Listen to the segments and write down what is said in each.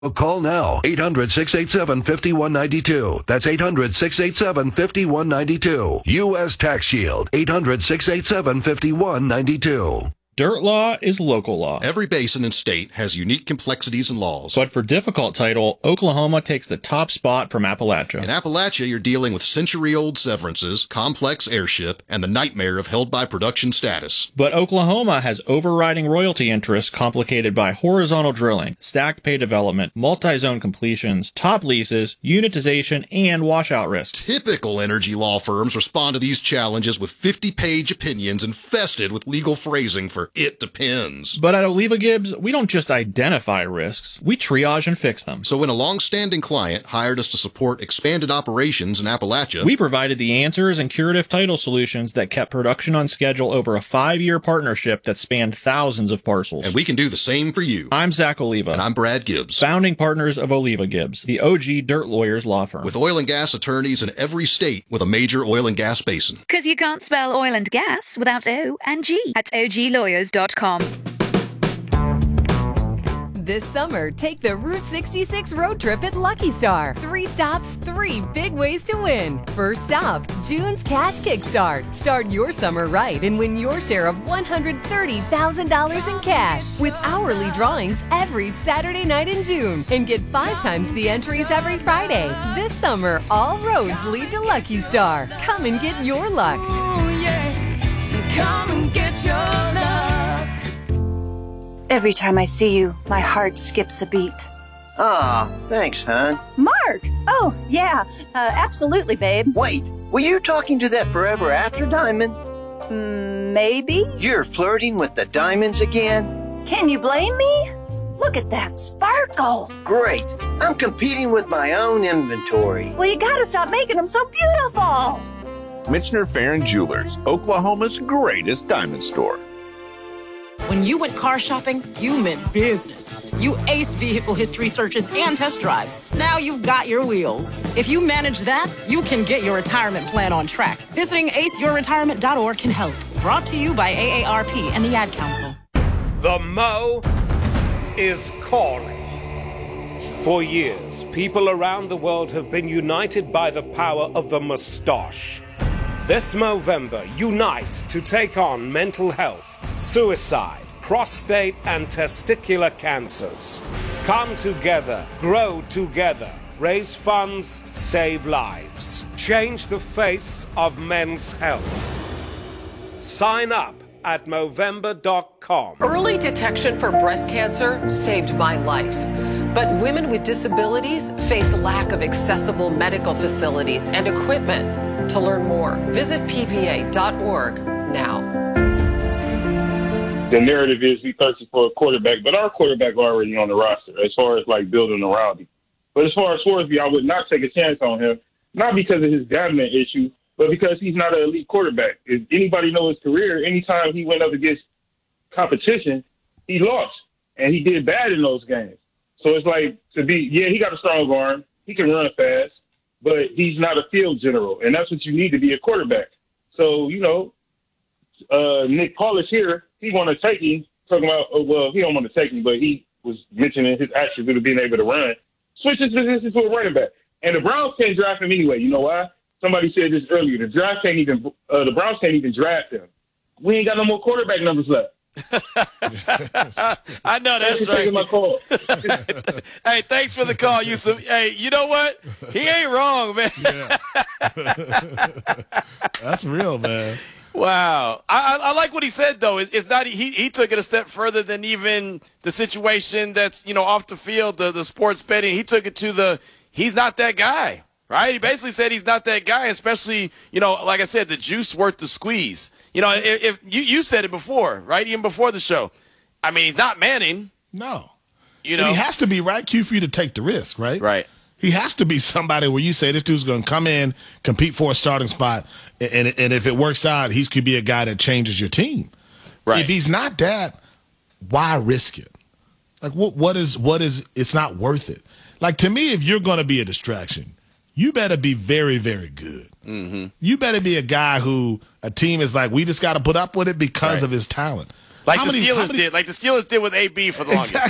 Call now, 800-687-5192. That's 800-687-5192. U.S. Tax Shield, 800-687-5192. Dirt law is local law. Every basin and state has unique complexities and laws. But for difficult title, Oklahoma takes the top spot from Appalachia. In Appalachia, you're dealing with century-old severances, complex heirship, and the nightmare of held-by-production status. But Oklahoma has overriding royalty interests complicated by horizontal drilling, stacked pay development, multi-zone completions, top leases, unitization, and washout risk. Typical energy law firms respond to these challenges with 50-page opinions infested with legal phrasing for "it depends." But at Oliva Gibbs, we don't just identify risks, we triage and fix them. So when a long-standing client hired us to support expanded operations in Appalachia, we provided the answers and curative title solutions that kept production on schedule over a 5-year partnership that spanned thousands of parcels. And we can do the same for you. I'm Zach Oliva. And I'm Brad Gibbs. Founding partners of Oliva Gibbs, the OG dirt lawyers law firm. With oil and gas attorneys in every state with a major oil and gas basin. Because you can't spell oil and gas without O and G at oglawyers.com. This summer, take the Route 66 road trip at Lucky Star. 3 stops, 3 big ways to win. First stop, June's Cash Kickstart. Start your summer right and win your share of $130,000 in cash with hourly drawings every Saturday night in June. And get 5 times the entries every Friday. This summer, all roads lead to Lucky Star. Come and get your luck. Ooh, yeah. Come and get your luck. Every time I see you, my heart skips a beat. Ah, thanks, hon. Mark! Oh, yeah, absolutely, babe. Wait, were you talking to that forever after diamond? Maybe? You're flirting with the diamonds again? Can you blame me? Look at that sparkle. Great. I'm competing with my own inventory. Well, you gotta stop making them so beautiful. Michener Farron Jewelers, Oklahoma's greatest diamond store. When you went car shopping, you meant business. You aced vehicle history searches and test drives. Now you've got your wheels. If you manage that, you can get your retirement plan on track. Visiting aceyourretirement.org can help. Brought to you by AARP and the Ad Council. The Mo is calling. For years, people around the world have been united by the power of the mustache. This Movember, unite to take on mental health, suicide, prostate and testicular cancers. Come together, grow together, raise funds, save lives. Change the face of men's health. Sign up at Movember.com. Early detection for breast cancer saved my life. But women with disabilities face lack of accessible medical facilities and equipment. To learn more, visit pva.org now. The narrative is we thirsty for a quarterback, but our quarterback already on the roster as far as like building around him. But as far as Swarsby, I would not take a chance on him, not because of his dominant issue, but because he's not an elite quarterback. If anybody knows his career, anytime he went up against competition, he lost, and he did bad in those games. So it's like he got a strong arm, he can run fast, but he's not a field general, and that's what you need to be a quarterback. So, Nick Polish here, he want to take him, talking about, he don't want to take him, but he was mentioning his attribute of being able to run. Switch his position to a running back. And the Browns can't draft him anyway. You know why? Somebody said this earlier. The Browns can't even draft him. We ain't got no more quarterback numbers left. I know that's right. My call. Hey, thanks for the call, Yusuf. Hey, you know what? He ain't wrong, man. Yeah. That's real, man. Wow. I like what he said, though. It's not he took it a step further than even the situation that's, off the field, the sports betting. He took it to he's not that guy, right? He basically said he's not that guy, especially, like I said, the juice worth the squeeze. If you said it before, right? Even before the show. I mean, he's not Manning. No. And he has to be, right, Q, for you to take the risk, right? Right. He has to be somebody where you say this dude's going to come in, compete for a starting spot, and if it works out, he could be a guy that changes your team. Right. If he's not that, why risk it? Like, what is it's not worth it. Like, to me, if you're going to be a distraction, you better be very, very good. Mm-hmm. You better be a guy who a team is like, we just got to put up with it because of his talent. Like the Steelers did with AB for the longest. Exactly.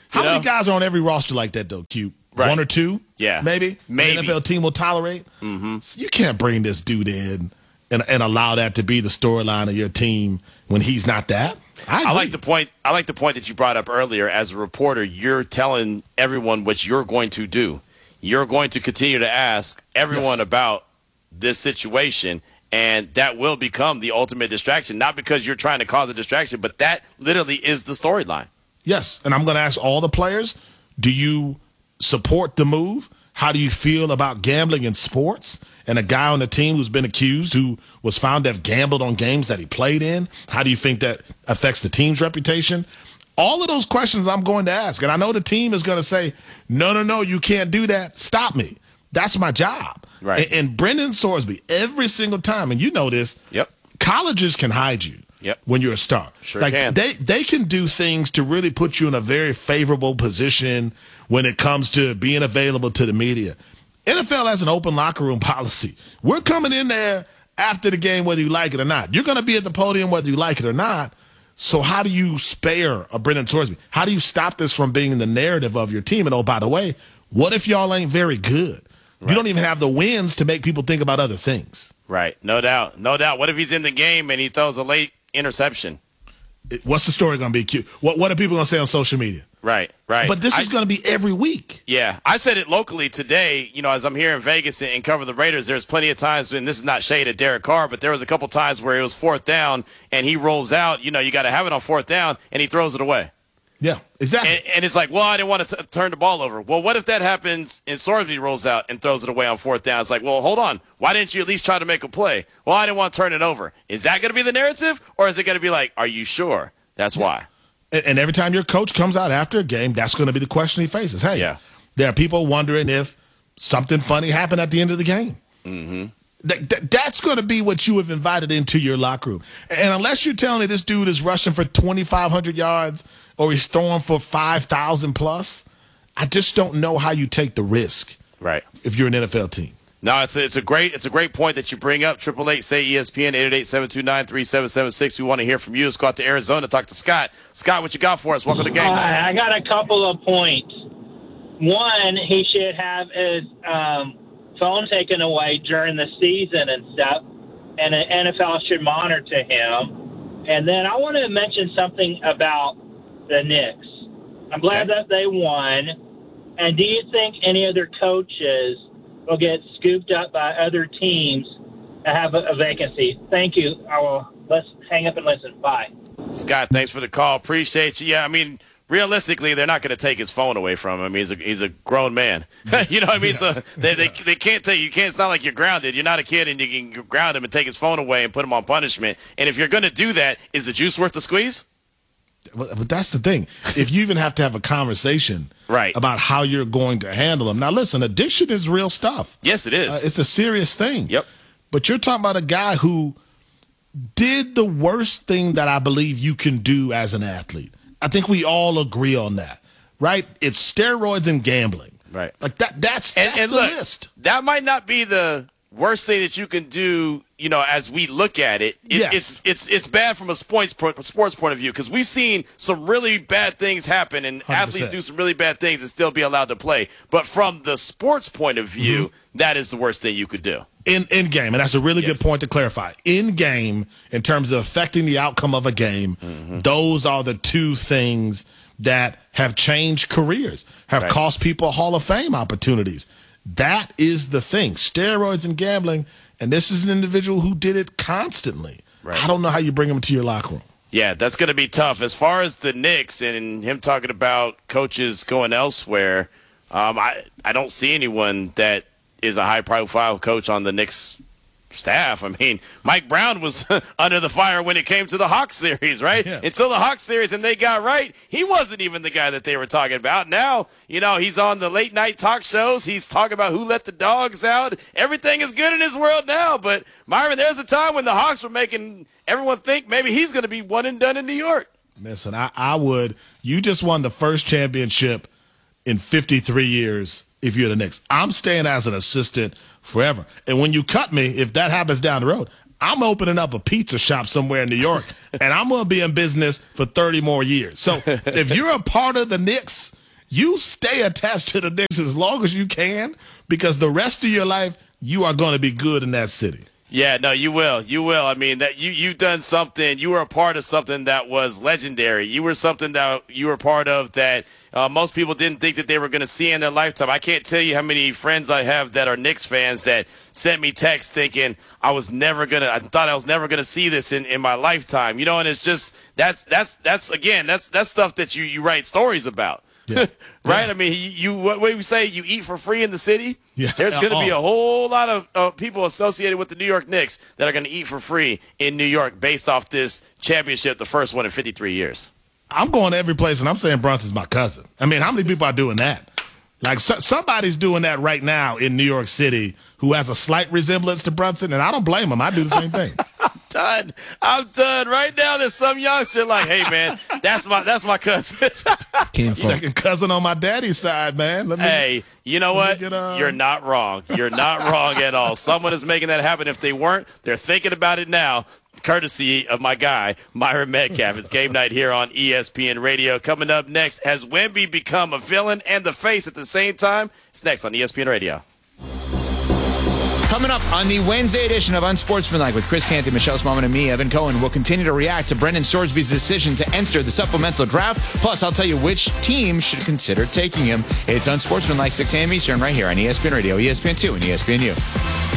How many guys are on every roster like that, though, Q? Right. 1 or 2? Yeah. Maybe? An NFL team will tolerate? Mm-hmm. So you can't bring this dude in and allow that to be the storyline of your team when he's not that. I like the point that you brought up earlier. As a reporter, you're telling everyone what you're going to do. You're going to continue to ask everyone about this situation, and that will become the ultimate distraction, not because you're trying to cause a distraction, but that literally is the storyline. Yes, and I'm going to ask all the players, do you support the move? How do you feel about gambling in sports? And a guy on the team who's been accused, who was found to have gambled on games that he played in, how do you think that affects the team's reputation? All of those questions I'm going to ask. And I know the team is going to say, no, you can't do that. Stop me. That's my job. Right. And Brendan Sorsby, every single time, and you know this, colleges can hide you when you're a star. Sure can. They can do things to really put you in a very favorable position when it comes to being available to the media. NFL has an open locker room policy. We're coming in there after the game whether you like it or not. You're going to be at the podium whether you like it or not. So how do you spare a Brendan Sorsby? How do you stop this from being the narrative of your team? And, oh, by the way, what if y'all ain't very good? Right. You don't even have the wins to make people think about other things. Right. No doubt. No doubt. What if he's in the game and he throws a late interception? What's the story going to be, Q? What are people going to say on social media? Right. But this is going to be every week. Yeah. I said it locally today, as I'm here in Vegas and cover the Raiders, there's plenty of times when, this is not shade at Derek Carr, but there was a couple times where it was 4th down and he rolls out, you got to have it on 4th down, and he throws it away. Yeah, exactly. And it's like, well, I didn't want to turn the ball over. Well, what if that happens and Sorsby rolls out and throws it away on 4th down? It's like, well, hold on. Why didn't you at least try to make a play? Well, I didn't want to turn it over. Is that going to be the narrative? Or is it going to be like, are you sure? That's why. And every time your coach comes out after a game, that's going to be the question he faces. Hey, there are people wondering if something funny happened at the end of the game. Mm-hmm. That's going to be what you have invited into your locker room. And unless you're telling me this dude is rushing for 2,500 yards or he's throwing for 5,000 plus, I just don't know how you take the risk. Right. If you're an NFL team. No, it's a great point that you bring up. 888-SAY-ESPN, 888-729-3776. We want to hear from you. Let's go out to Arizona, talk to Scott. Scott, what you got for us? Welcome to Game Night. I got a couple of points. One, he should have his phone taken away during the season and stuff, and the NFL should monitor him. And then I want to mention something about the Knicks. I'm glad that they won. And do you think any other coaches will get scooped up by other teams to have a vacancy? Thank you. Let's hang up and listen. Bye. Scott, thanks for the call. Appreciate you. Yeah, I mean, realistically, they're not going to take his phone away from him. I mean, he's a grown man. You know what I mean? So they can't take you. Can't. It's not like you're grounded. You're not a kid, and you can ground him and take his phone away and put him on punishment. And if you're going to do that, is the juice worth the squeeze? But that's the thing. If you even have to have a conversation about how you're going to handle them. Now, listen, addiction is real stuff. Yes, it is. It's a serious thing. Yep. But you're talking about a guy who did the worst thing that I believe you can do as an athlete. I think we all agree on that, right? It's steroids and gambling. Right. Like that's the list. That might not be the worst thing that you can do, as we look at it. It's bad from a sports point of view, because we've seen some really bad things happen, and 100%. Athletes do some really bad things and still be allowed to play. But from the sports point of view, that is the worst thing you could do. In game, and that's a really good point to clarify. In game, in terms of affecting the outcome of a game, those are the two things that have changed careers, have cost people Hall of Fame opportunities. That is the thing. Steroids and gambling, and this is an individual who did it constantly. Right. I don't know how you bring him to your locker room. Yeah, that's going to be tough. As far as the Knicks and him talking about coaches going elsewhere, I don't see anyone that is a high-profile coach on the Knicks staff. I mean, Mike Brown was under the fire when it came to the Hawks series, right? Yeah. Until the Hawks series and they got right, he wasn't even the guy that they were talking about. Now, he's on the late-night talk shows. He's talking about who let the dogs out. Everything is good in his world now. But, Myron, there's a time when the Hawks were making everyone think maybe he's going to be one and done in New York. Listen, I would. You just won the first championship in 53 years if you're the Knicks. I'm staying as an assistant forever. And when you cut me, if that happens down the road, I'm opening up a pizza shop somewhere in New York, and I'm going to be in business for 30 more years. So if you're a part of the Knicks you stay attached to the Knicks as long as you can, because the rest of your life, you are going to be good in that city. Yeah, no, you will. You will. I mean, that you've done something. You were a part of something that was legendary. You were something that you were a part of that most people didn't think that they were going to see in their lifetime. I can't tell you how many friends I have that are Knicks fans that sent me texts thinking I thought I was never gonna see this in my lifetime. You know, and it's just that's stuff that you write stories about. Yeah. Right? Yeah. I mean, what we say, you eat for free in the city. Yeah. There's going to be a whole lot of people associated with the New York Knicks that are going to eat for free in New York based off this championship, the first one in 53 years. I'm going to every place, and I'm saying Brunson's my cousin. I mean, how many people are doing that? Like, somebody's doing that right now in New York City who has a slight resemblance to Brunson, and I don't blame him. I do the same thing. I'm done. Right now, there's some youngster like, hey, man, that's my cousin. Second cousin on my daddy's side, man. Hey, you know what? You're not wrong. You're not wrong at all. Someone is making that happen. If they weren't, they're thinking about it now. Courtesy of my guy, Myron Metcalf. It's game night here on ESPN Radio. Coming up next, has Wemby become a villain and the face at the same time? It's next on ESPN Radio. Coming up on the Wednesday edition of Unsportsmanlike with Chris Canty, Michelle Smallman, and me, Evan Cohen, we'll continue to react to Brendan Sorsby's decision to enter the supplemental draft. Plus, I'll tell you which team should consider taking him. It's Unsportsmanlike, 6 a.m. Eastern, right here on ESPN Radio, ESPN2, and ESPNU.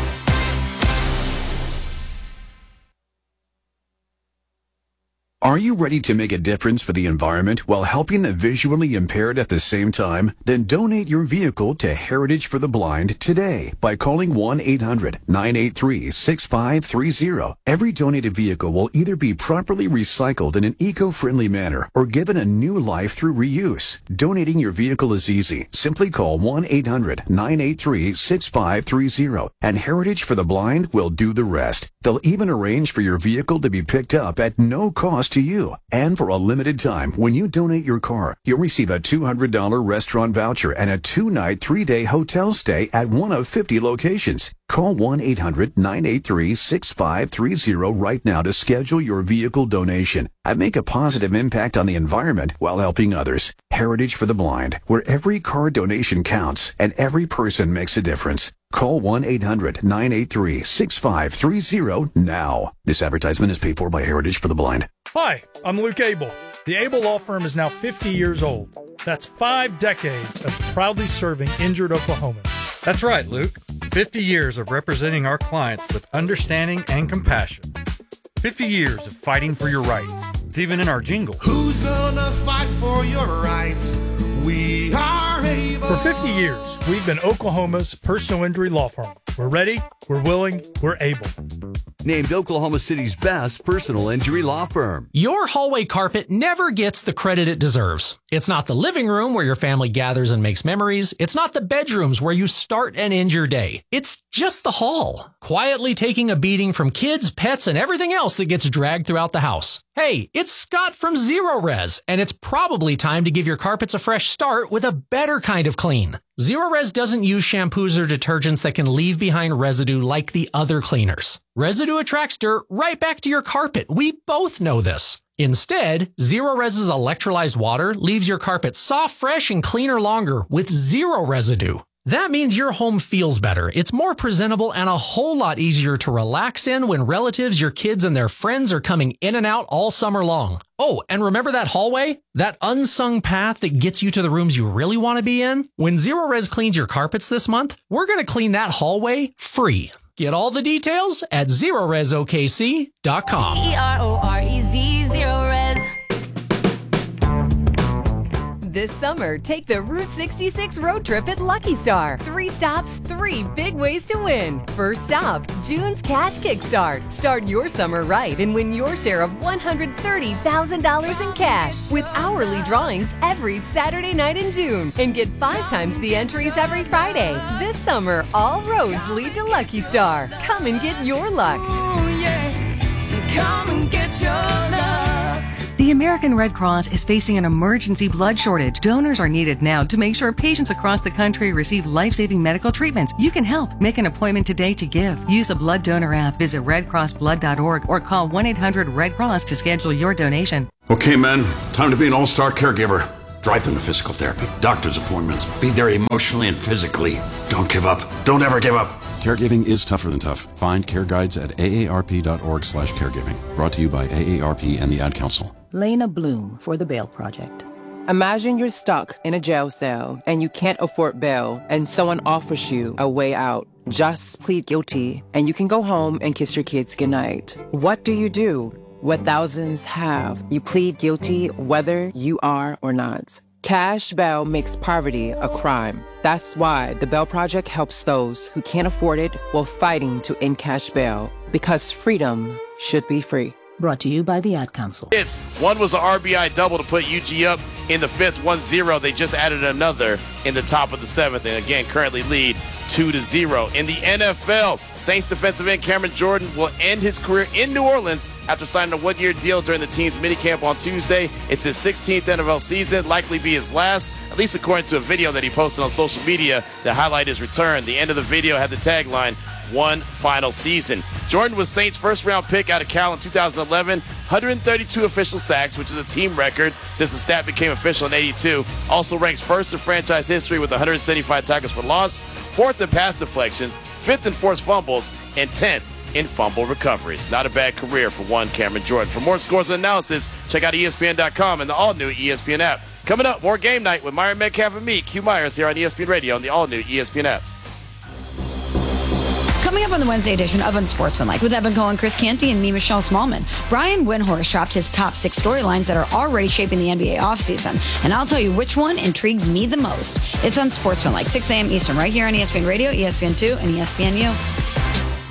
Are you ready to make a difference for the environment while helping the visually impaired at the same time? Then donate your vehicle to Heritage for the Blind today by calling 1-800-983-6530. Every donated vehicle will either be properly recycled in an eco-friendly manner or given a new life through reuse. Donating your vehicle is easy. Simply call 1-800-983-6530 and Heritage for the Blind will do the rest. They'll even arrange for your vehicle to be picked up at no cost to you. And for a limited time, when you donate your car, you'll receive a $200 restaurant voucher and a 2-night, 3-day hotel stay at one of 50 locations. Call 1-800-983-6530 right now to schedule your vehicle donation and make a positive impact on the environment while helping others. Heritage for the Blind, where every car donation counts and every person makes a difference. Call 1-800-983-6530 now. This advertisement is paid for by Heritage for the Blind. Hi, I'm Luke Abel. The Abel Law Firm is now 50 years old. That's 5 decades of proudly serving injured Oklahomans. That's right, Luke. 50 years of representing our clients with understanding and compassion. 50 years of fighting for your rights. It's even in our jingle. Who's gonna fight for your rights? We are able. For 50 years, we've been Oklahoma's personal injury law firm. We're ready, we're willing, we're able. Named Oklahoma City's best personal injury law firm. Your hallway carpet never gets the credit it deserves. It's not the living room where your family gathers and makes memories. It's not the bedrooms where you start and end your day. It's just the hall, quietly taking a beating from kids, pets, and everything else that gets dragged throughout the house. Hey, it's Scott from Zero Res, and it's probably time to give your carpets a fresh start with a better kind of clean. Zero Res doesn't use shampoos or detergents that can leave behind residue like the other cleaners. Residue attracts dirt right back to your carpet. We both know this. Instead, Zero Res's electrolyzed water leaves your carpet soft, fresh, and cleaner longer with zero residue. That means your home feels better, it's more presentable, and a whole lot easier to relax in when relatives, your kids, and their friends are coming in and out all summer long. Oh, and remember that hallway? That unsung path that gets you to the rooms you really want to be in? When Zero Res cleans your carpets this month, we're going to clean that hallway free. Get all the details at ZeroResOKC.com. EROREZ, Zero Res. This summer, take the Route 66 road trip at Lucky Star. 3 stops, 3 big ways to win. First stop, June's Cash Kickstart. Start your summer right and win your share of $130,000 in cash with hourly drawings every Saturday night in June. And get 5 times the entries every Friday. This summer, all roads lead to Lucky Star. Come and get your luck. Ooh, yeah. Come and get your luck. The American Red Cross is facing an emergency blood shortage. Donors are needed now to make sure patients across the country receive life-saving medical treatments. You can help. Make an appointment today to give. Use the Blood Donor app. Visit redcrossblood.org or call 1-800-RED-CROSS to schedule your donation. Okay, men, time to be an all-star caregiver. Drive them to physical therapy, doctor's appointments. Be there emotionally and physically. Don't give up. Don't ever give up. Caregiving is tougher than tough. Find care guides at aarp.org/caregiving. Brought to you by AARP and the Ad Council. Lena Bloom for the Bail Project. Imagine you're stuck in a jail cell and you can't afford bail and someone offers you a way out. Just plead guilty and you can go home and kiss your kids goodnight. What do you do? What thousands have. You plead guilty whether you are or not. Cash bail makes poverty a crime. That's why the Bail Project helps those who can't afford it while fighting to end cash bail. Because freedom should be free. Brought to you by the Ad Council. One was an RBI double to put UG up in the fifth, 1-0. They just added another in the top of the seventh, and again currently lead 2-0. In the NFL, Saints defensive end Cameron Jordan will end his career in New Orleans after signing a one-year deal during the team's minicamp on Tuesday. It's his 16th NFL season, likely be his last, at least according to a video that he posted on social media that highlighted his return. The end of the video had the tagline, "One final season." Jordan was Saints' first-round pick out of Cal in 2011, 132 official sacks, which is a team record since the stat became official in 82. Also ranks first in franchise history with 175 tackles for loss, fourth in pass deflections, fifth in forced fumbles, and 10th in fumble recoveries. Not a bad career for one Cameron Jordan. For more scores and analysis, check out ESPN.com and the all-new ESPN app. Coming up, more Game Night with Myron Metcalf and me, Q Myers, here on ESPN Radio on the all-new ESPN app. Coming up on the Wednesday edition of Unsportsmanlike with Evan Cohen, Chris Canty, and me, Michelle Smallman, Brian Windhorst dropped his top 6 storylines that are already shaping the NBA offseason. And I'll tell you which one intrigues me the most. It's Unsportsmanlike, 6 a.m. Eastern, right here on ESPN Radio, ESPN2, and ESPNU.